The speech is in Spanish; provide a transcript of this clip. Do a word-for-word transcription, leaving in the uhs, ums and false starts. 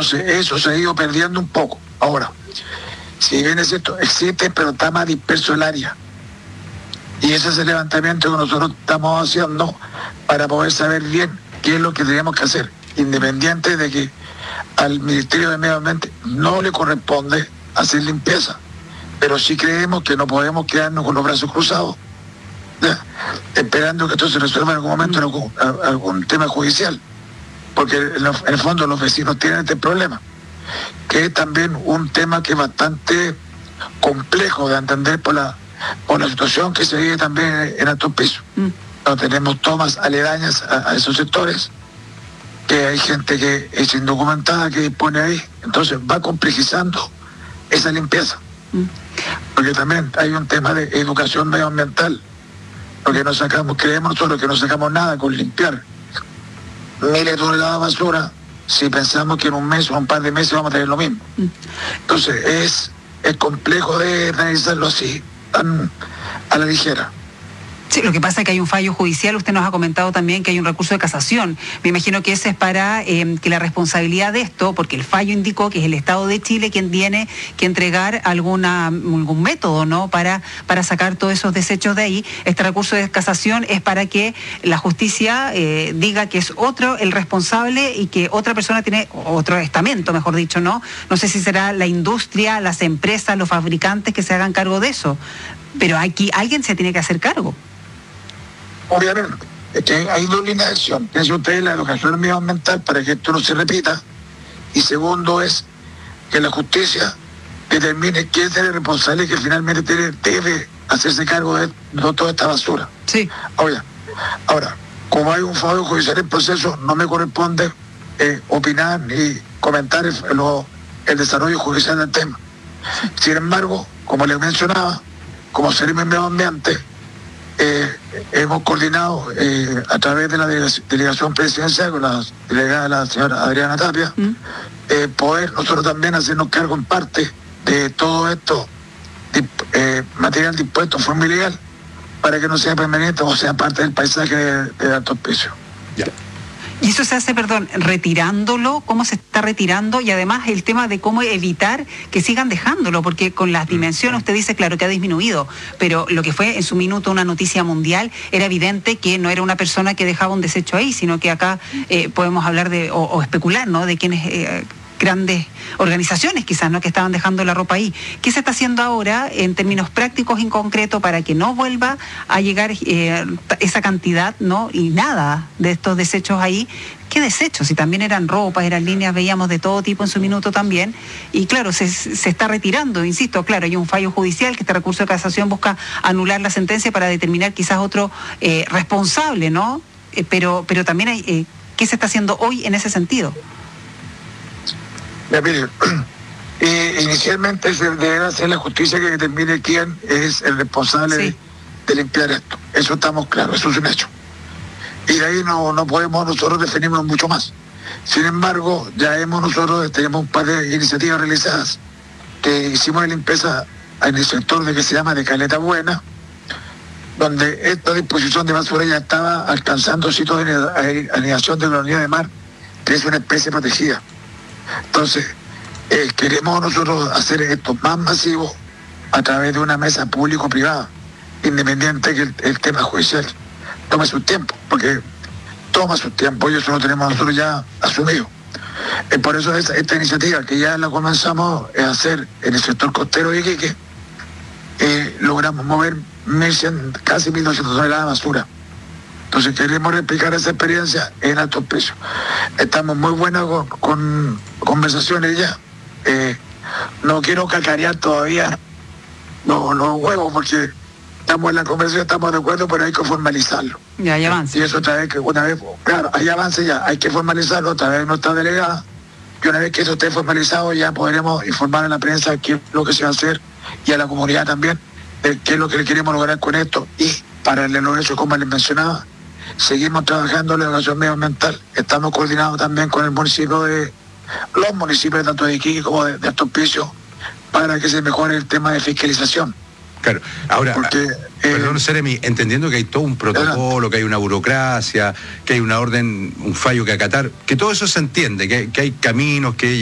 Entonces eso se ha ido perdiendo un poco. Ahora, si bien es cierto, existe, pero está más disperso el área. Y ese es el levantamiento que nosotros estamos haciendo para poder saber bien qué es lo que tenemos que hacer, independiente de que al Ministerio de Medio Ambiente no le corresponde hacer limpieza, pero sí creemos que no podemos quedarnos con los brazos cruzados, ¿ya?, esperando que esto se resuelva en algún momento en algún, algún tema judicial, porque en el fondo los vecinos tienen este problema, que es también un tema que es bastante complejo de entender por la, por la situación que se vive también en Altos Pisos. Mm. No tenemos tomas aledañas a, a esos sectores, que hay gente que es indocumentada, que dispone ahí, entonces va complejizando esa limpieza. Mm. Porque también hay un tema de educación medioambiental, porque no sacamos, creemos nosotros que no sacamos nada con limpiar miles de toneladas de basura si pensamos que en un mes o un par de meses vamos a tener lo mismo. Mm. Entonces es, es complejo de analizarlo así, tan a la ligera. Sí, lo que pasa es que hay un fallo judicial. Usted nos ha comentado también que hay un recurso de casación. Me imagino que ese es para eh, que la responsabilidad de esto, porque el fallo indicó que es el Estado de Chile quien tiene que entregar alguna, algún método, ¿no?, para, para sacar todos esos desechos de ahí. Este recurso de casación es para que la justicia eh, diga que es otro el responsable y que otra persona tiene otro estamento, mejor dicho, ¿no? No sé si será la industria, las empresas, los fabricantes que se hagan cargo de eso. Pero aquí alguien se tiene que hacer cargo. Obviamente, es que hay dos líneas de acción. Piensa usted la educación medioambiental para que esto no se repita. Y segundo es que la justicia determine quién es el responsable que finalmente tiene, debe hacerse cargo de, de toda esta basura. Sí. Ahora, ahora, como hay un fallo judicial en proceso, no me corresponde eh, opinar ni comentar el, lo, el desarrollo judicial del tema. Sin embargo, como les mencionaba, como Seremi de Medio Ambiente, Eh, hemos coordinado eh, a través de la delegación presidencial con la delegada, la señora Adriana Tapia, ¿Mm? eh, poder nosotros también hacernos cargo en parte de todo esto, de, eh, material dispuesto en forma ilegal, para que no sea permanente o sea parte del paisaje de, de Altos Pisos. Yeah. Y eso se hace, perdón, retirándolo, cómo se está retirando, y además el tema de cómo evitar que sigan dejándolo, porque con las dimensiones usted dice, claro, que ha disminuido, pero lo que fue en su minuto una noticia mundial, era evidente que no era una persona que dejaba un desecho ahí, sino que acá eh, podemos hablar de, o, o especular, ¿no?, de quienes... Eh, grandes organizaciones quizás, ¿no?, que estaban dejando la ropa ahí. ¿Qué se está haciendo ahora en términos prácticos y en concreto para que no vuelva a llegar eh, esa cantidad, ¿no?, y nada de estos desechos ahí? ¿Qué desechos? Si también eran ropas, eran líneas, veíamos de todo tipo en su minuto también. Y claro, se, se está retirando, insisto, claro, hay un fallo judicial que este recurso de casación busca anular la sentencia para determinar quizás otro eh, responsable, ¿no? Eh, pero, pero también hay, eh, ¿qué se está haciendo hoy en ese sentido? Ya, mire, eh, inicialmente se debe hacer la justicia que determine quién es el responsable sí. de, de limpiar esto. Eso estamos claros, eso es un hecho. Y de ahí no, no podemos nosotros definirnos mucho más. Sin embargo, ya hemos nosotros, tenemos un par de iniciativas realizadas que hicimos de limpieza en el sector de que se llama de Caleta Buena, donde esta disposición de basura ya estaba alcanzando sitios de anidación de la unidad de mar, que es una especie protegida. Entonces, eh, queremos nosotros hacer esto más masivo a través de una mesa público-privada, independiente que el, el tema judicial tome su tiempo, porque toma su tiempo y eso lo tenemos nosotros ya asumido. Eh, por eso esta, esta iniciativa que ya la comenzamos a hacer en el sector costero de Iquique, eh, logramos mover mil cien, casi mil doscientas toneladas de basura. Entonces queremos replicar esa experiencia en Altos Pisos. Estamos muy buenas con, con conversaciones ya. Eh, no quiero cacarear todavía los no, huevos porque estamos en la conversación, estamos de acuerdo, pero hay que formalizarlo. Ya hay avance. Y eso otra vez, que una vez, claro, hay avance ya, hay que formalizarlo, otra vez no está delegada. Y una vez que eso esté formalizado ya podremos informar a la prensa qué es lo que se va a hacer y a la comunidad también de qué es lo que queremos lograr con esto. Y para el hecho, como les mencionaba, seguimos trabajando en la educación medioambiental. Estamos coordinados también con el municipio de, los municipios tanto de Iquique como de, de Altos Pisos, para que se mejore el tema de fiscalización. Claro, ahora, Porque, perdón, eh, Seremi, entendiendo que hay todo un protocolo, que hay una burocracia, que hay una orden, un fallo que acatar, que todo eso se entiende, que, que hay caminos, que